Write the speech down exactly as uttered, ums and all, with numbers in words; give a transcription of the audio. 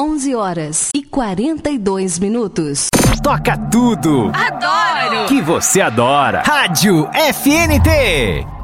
onze horas e quarenta e dois minutos. Toca tudo. Adoro. Que você adora. Rádio F N T.